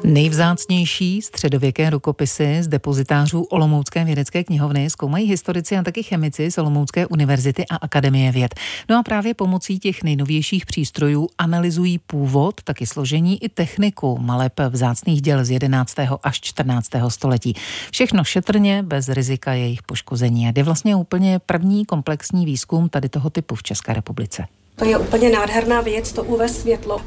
Nejvzácnější středověké rukopisy z depozitářů Olomoucké vědecké knihovny zkoumají historici a taky chemici z Olomoucké univerzity a Akademie věd. No a právě pomocí těch nejnovějších přístrojů analyzují původ, taky složení i techniku maleb vzácných děl z 11. až 14. století. Všechno šetrně, bez rizika jejich poškození. A jde vlastně úplně první komplexní výzkum tady toho typu v České republice. To je úplně nádherná věc, to UV světlo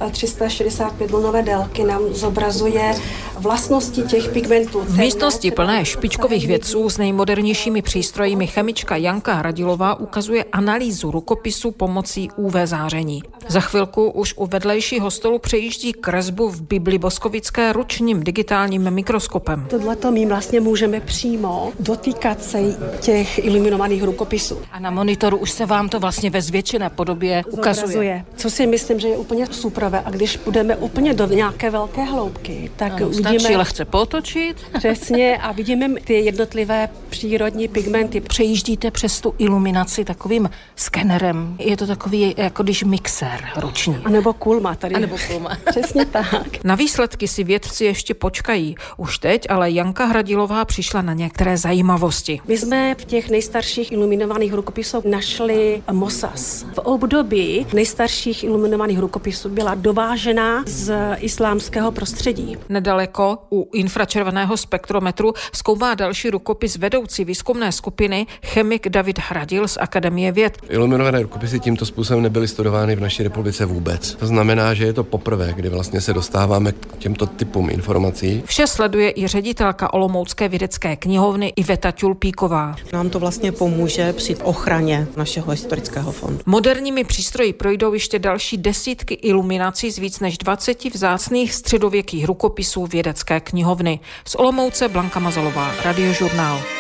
365 vlnové délky nám zobrazuje vlastnosti těch pigmentů. V místnosti plné špičkových vědců s nejmodernějšími přístroji chemička Janka Hradilová ukazuje analýzu rukopisu pomocí UV záření. Za chvilku už u vedlejšího stolu přejíždí kresbu v Bibli Boskovické ručním digitálním mikroskopem. Tohleto my vlastně můžeme přímo dotýkat se těch iluminovaných rukopisů. A na monitoru už se vám to vlastně ve zvětšené podobě ukazuje. Co si myslím, že je úplně superové. A když půjdeme úplně do nějaké velké hloubky, tak uvidíme... Stačí lehce potočit. Přesně, a vidíme ty jednotlivé přírodní pigmenty. Přejíždíte přes tu iluminaci takovým skenerem. Je to takový, jako když mixér ruční. A nebo kulma tady. A nebo kulma. Přesně tak. Na výsledky si vědci ještě počkají. Už teď ale Janka Hradilová přišla na některé zajímavosti. My jsme v těch nejstarších iluminovaných rukopisech našli mosas. V období nejstarších iluminovaných rukopisů byla dovážená z islámského prostředí. Nedaleko u infračerveného spektrometru zkoumá další rukopis vedoucí výzkumné skupiny chemik David Hradil z Akademie věd. Iluminované rukopisy tímto způsobem nebyly studovány v naší republice vůbec. To znamená, že je to poprvé, kdy vlastně se dostáváme k těmto typům informací. Vše sleduje i ředitelka Olomoucké vědecké knihovny Iveta Tulpíková. Nám to vlastně pomůže při ochraně našeho historického fondu. Moderními přístroji projdou ještě další desítky iluminací z víc než 20 vzácných středověkých rukopisů vědecké knihovny. Z Olomouce Blanka Mazalová, Radiožurnál.